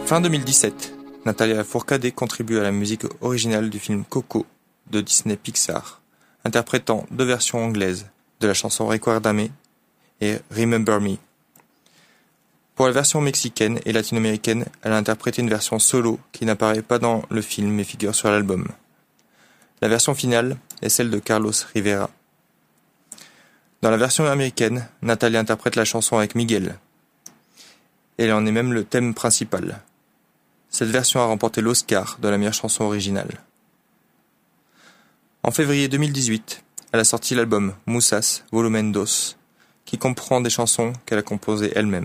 Fin 2017, Natalia Lafourcade contribue à la musique originale du film Coco de Disney Pixar, interprétant 2 versions anglaises de la chanson Recuérdame et Remember Me. Pour la version mexicaine et latino-américaine, elle a interprété une version solo qui n'apparaît pas dans le film mais figure sur l'album. La version finale est celle de Carlos Rivera. Dans la version américaine, Natalia interprète la chanson avec Miguel. Elle en est même le thème principal. Cette version a remporté l'Oscar de la meilleure chanson originale. En février 2018, elle a sorti l'album Musas Volumen 2, qui comprend des chansons qu'elle a composées elle-même.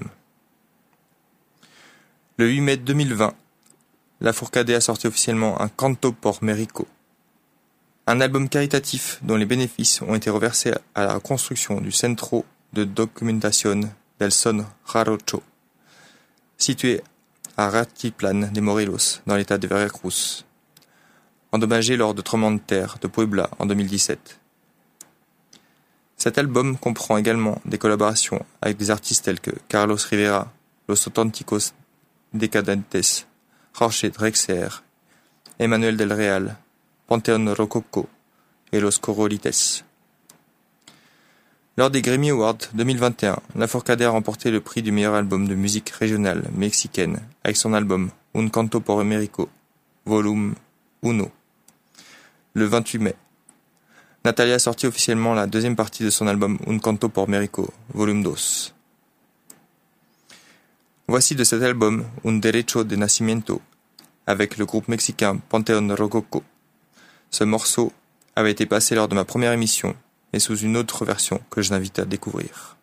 Le 8 mai 2020, Lafourcade a sorti officiellement un Canto por México, un album caritatif dont les bénéfices ont été reversés à la reconstruction du Centro de Documentación del Son Jarocho, situé à Ratiplan de Morelos, dans l'état de Veracruz, endommagé lors de tremblements de terre de Puebla en 2017. Cet album comprend également des collaborations avec des artistes tels que Carlos Rivera, Los Auténticos Decadentes, Jorge Drexler, Emmanuel del Real, Panteón Rococó et Los Corralitos. Lors des Grammy Awards 2021, Lafourcade a remporté le prix du meilleur album de musique régionale mexicaine avec son album Un Canto por México, Volume 1, le 28 mai. Natalia a sorti officiellement la deuxième partie de son album Un Canto por México, Volume 2. Voici de cet album Un Derecho de Nacimiento avec le groupe mexicain Panteón Rococó. Ce morceau avait été passé lors de ma première émission, mais sous une autre version que je t'invite à découvrir.